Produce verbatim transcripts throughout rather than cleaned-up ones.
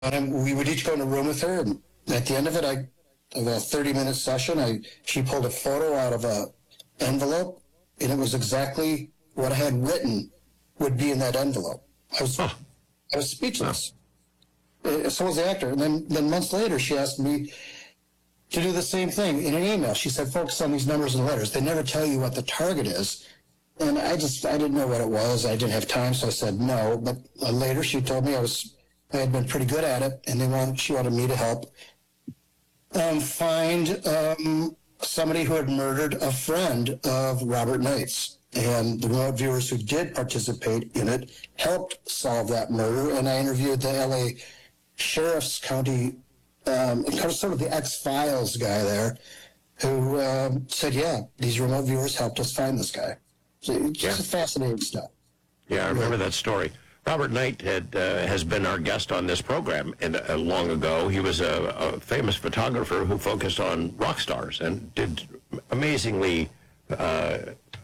And we would each go in a room with her, and at the end of it, I, of a thirty-minute session, I she pulled a photo out of a envelope, and it was exactly what I had written would be in that envelope. I was, huh. I was speechless. Huh. So was the actor. And then, then months later, she asked me to do the same thing in an email. She said, focus on these numbers and letters. They never tell you what the target is. And I just, I didn't know what it was. I didn't have time, so I said no. But uh, later, she told me I was, I had been pretty good at it, and they wanted, she wanted me to help um, find um, somebody who had murdered a friend of Robert Knight's. And the remote viewers who did participate in it helped solve that murder. And I interviewed the L A Sheriff's County, um, sort of the X-Files guy there, who um, said, yeah, these remote viewers helped us find this guy. So it's just yeah. fascinating stuff. Yeah, I remember that story. Robert Knight had uh, has been our guest on this program and uh, long ago. He was a, a famous photographer who focused on rock stars and did amazingly uh,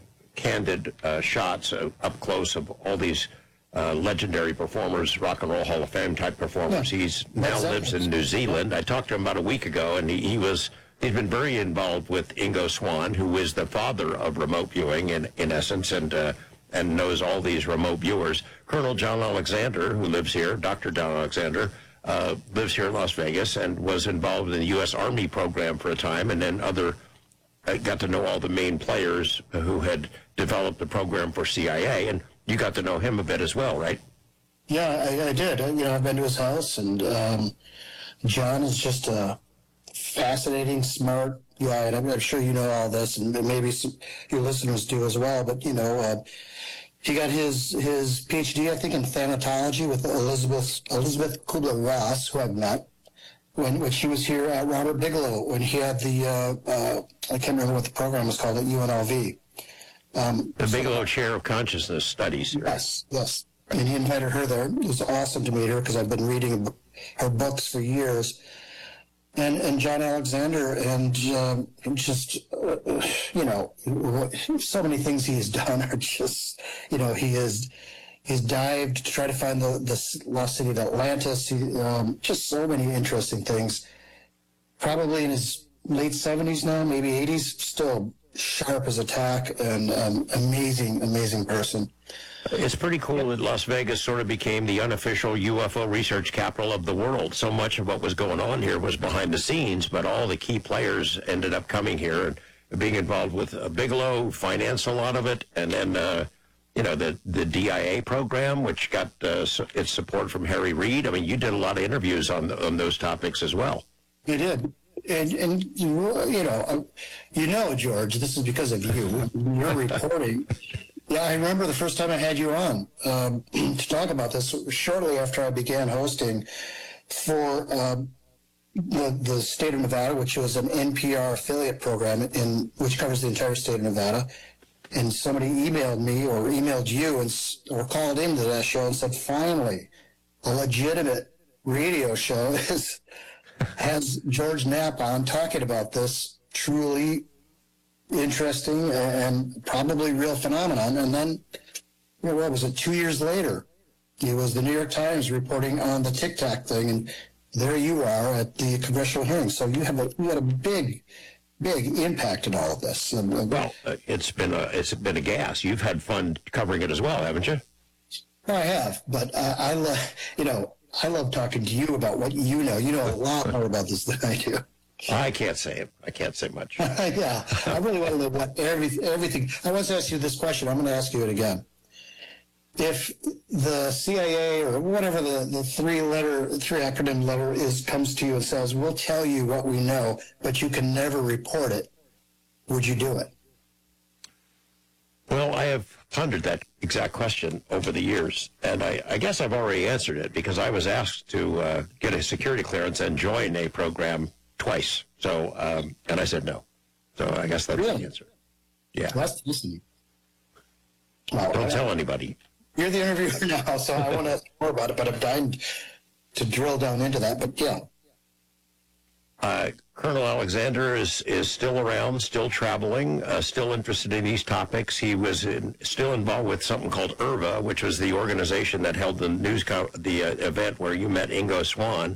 candid uh, shots uh, up close of all these uh, legendary performers, Rock and Roll Hall of Fame type performers. Yeah. He's now exactly. lives in New Zealand. I talked to him about a week ago, and he, he was he's been very involved with Ingo Swann, who is the father of remote viewing in in essence, and. Uh, and knows all these remote viewers. Colonel John Alexander, who lives here, Doctor John Alexander, uh, lives here in Las Vegas and was involved in the U S Army program for a time, and then other, uh, got to know all the main players who had developed the program for C I A, and you got to know him a bit as well, right? Yeah, I, I did. You know, I've been to his house, and um, John is just a fascinating, smart guy, and I'm, I'm sure you know all this, and maybe some, your listeners do as well, but, you know, uh, he got his his P H D, I think, in thanatology with Elizabeth Elizabeth Kubler-Ross, who I've met, when, when she was here at Robert Bigelow, when he had the, uh, uh, I can't remember what the program was called at U N L V. Um, the Bigelow so, Chair of Consciousness Studies. Right? Yes, yes. And he invited her there. It was awesome to meet her because I've been reading her books for years. And, and John Alexander, and um, just, uh, you know, so many things he has done are just, you know, he has he's dived to try to find the, the lost city of Atlantis. He, um, just so many interesting things. Probably in his late seventies now, maybe eighties, still sharp as a tack, and um, amazing, amazing person. It's pretty cool that Las Vegas sort of became the unofficial U F O research capital of the world. So much of what was going on here was behind the scenes, but all the key players ended up coming here and being involved with uh, Bigelow, finance a lot of it, and then, uh, you know, the, the D I A program, which got uh, its support from Harry Reid. I mean, you did a lot of interviews on, on those topics as well. You did. And, and you, you know, uh, you know, George, this is because of you. You're reporting. Yeah, I remember the first time I had you on um, to talk about this shortly after I began hosting for um, the, the state of Nevada, which was an N P R affiliate program in which covers the entire state of Nevada. And somebody emailed me or emailed you and or called into that show and said, finally, a legitimate radio show is, has George Knapp on talking about this truly interesting and probably real phenomenon. And then, you know, what was it, two years later, it was the New York Times reporting on the Tic Tac thing, and there you are at the congressional hearing. So you have a you had a big, big impact in all of this. And, uh, well, uh, it's been a it's been a gas. You've had fun covering it as well, haven't you? I have, but uh, I love you know I love talking to you about what you know. You know a lot more about this than I do. I can't say it. I can't say much. Yeah, I really want to know what every, everything. I once asked you this question. I'm going to ask you it again. If the C I A or whatever the, the three-letter, three-acronym letter is comes to you and says, we'll tell you what we know, but you can never report it, would you do it? Well, I have pondered that exact question over the years, and I, I guess I've already answered it because I was asked to uh, get a security clearance and join a program twice. So, um, and I said no. So I guess that's really? the answer. Yeah. Well, that's listening. Well, Don't I, tell anybody. You're the interviewer now, so I want to ask more about it, but I'm dying to drill down into that. But yeah. Uh, Colonel Alexander is, is still around, still traveling, uh, still interested in these topics. He was in, still involved with something called I R V A, which was the organization that held the news co- the uh, event where you met Ingo Swann.